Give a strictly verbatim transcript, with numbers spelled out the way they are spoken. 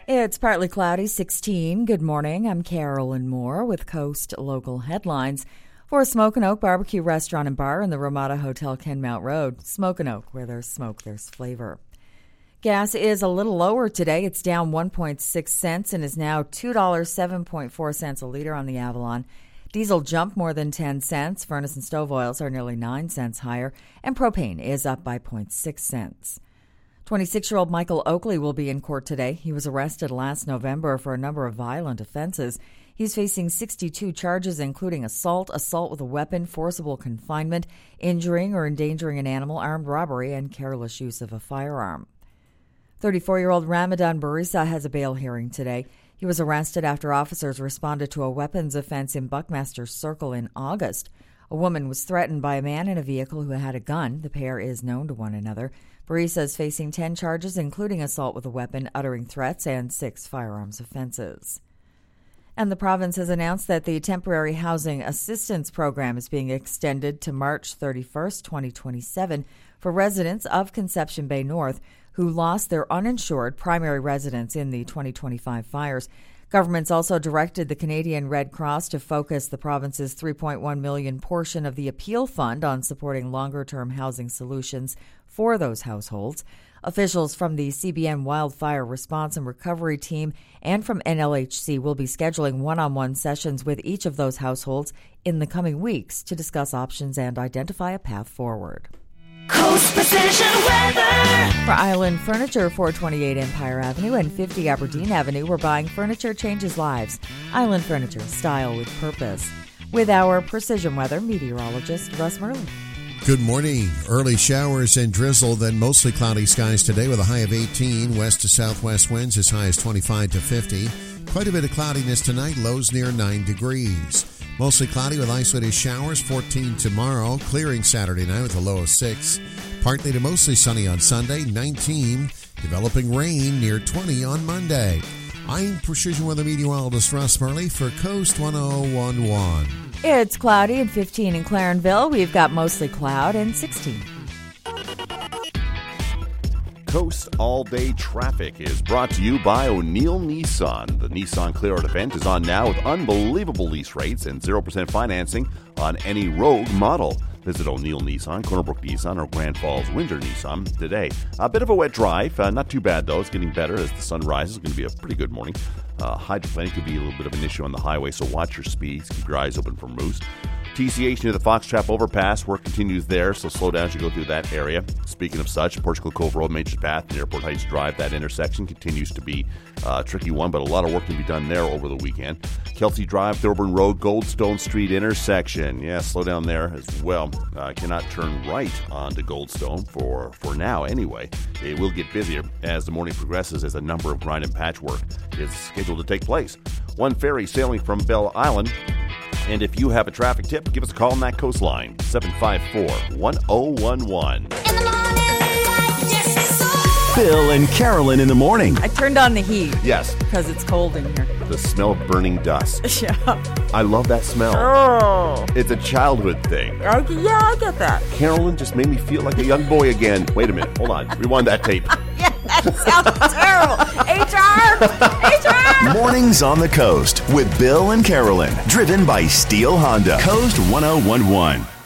It's partly cloudy, sixteen. Good morning. I'm Carolyn Moore with Coast Local Headlines. For Smoke and Oak Barbecue Restaurant and Bar in the Ramada Hotel, Kenmount Road. Smoke and Oak, where there's smoke, there's flavor. Gas is a little lower today. It's down one point six cents and is now two dollars and seven point four cents a liter on the Avalon. Diesel jumped more than ten cents. Furnace and stove oils are nearly nine cents higher. And propane is up by zero point six cents. twenty-six-year-old Michael Oakley will be in court today. He was arrested last November for a number of violent offenses. He's facing sixty-two charges, including assault, assault with a weapon, forcible confinement, injuring or endangering an animal, armed robbery, and careless use of a firearm. thirty-four-year-old Ramadan Barisa has a bail hearing today. He was arrested after officers responded to a weapons offense in Buckmaster Circle in August. A woman was threatened by a man in a vehicle who had a gun. The pair is known to one another. Barisa is facing ten charges, including assault with a weapon, uttering threats, and six firearms offenses. And the province has announced that the Temporary Housing Assistance Program is being extended to March thirty-first, twenty twenty-seven for residents of Conception Bay North who lost their uninsured primary residence in the twenty twenty-five fires. Government's also directed the Canadian Red Cross to focus the province's three point one million dollars portion of the Appeal Fund on supporting longer-term housing solutions for those households. Officials from the C B N Wildfire Response and Recovery Team and from N L H C will be scheduling one-on-one sessions with each of those households in the coming weeks to discuss options and identify a path forward. Coast Precision Weather. For Island Furniture, four twenty-eight Empire Avenue and fifty Aberdeen Avenue, where buying furniture changes lives. Island Furniture, style with purpose. With our Precision Weather meteorologist, Russ Merlin. Good morning. Early showers and drizzle, then mostly cloudy skies today with a high of eighteen. West to southwest winds as high as twenty-five to fifty. Quite a bit of cloudiness tonight, lows near nine degrees. Mostly cloudy with isolated showers, fourteen tomorrow. Clearing Saturday night with a low of six. Partly to mostly sunny on Sunday, nineteen. Developing rain near twenty on Monday. I'm Precision Weather Meteorologist Russ Murley for Coast one oh one point one. It's cloudy and fifteen in Clarenville. We've got mostly cloud and sixteen. Coast all-day traffic is brought to you by O'Neill Nissan. The Nissan Clear Out event is on now with unbelievable lease rates and zero percent financing on any Rogue model. Visit O'Neill Nissan, Cornerbrook Nissan, or Grand Falls Windsor Nissan today. A bit of a wet drive. Uh, not too bad, though. It's getting better as the sun rises. It's going to be a pretty good morning. Uh, hydroplaning could be a little bit of an issue on the highway, so watch your speeds. Keep your eyes open for moose. T C H near the Fox Trap Overpass. Work continues there, so slow down as you go through that area. Speaking of such, Portugal Cove Road, Majors Path, and Airport Heights Drive, that intersection continues to be a tricky one, but a lot of work can be done there over the weekend. Kelsey Drive, Thorburn Road, Goldstone Street intersection. Yeah, slow down there as well. Uh, cannot turn right onto Goldstone for, for now anyway. It will get busier as the morning progresses as a number of grind and patch work is scheduled to take place. One ferry sailing from Belle Island. And if you have a traffic tip, give us a call on that coastline, seven five four, one oh one one. Bill and Carolyn in the morning. I turned on the heat. Yes. Because it's cold in here. The smell of burning dust. Yeah. I love that smell. Oh. It's a childhood thing. Okay, yeah, I get that. Carolyn just made me feel like a young boy again. Wait a minute. Hold on. Rewind that tape. Yeah, that sounds terrible. H R! H R! Mornings on the Coast with Bill and Carolyn. Driven by Steel Honda. Coast one oh one one.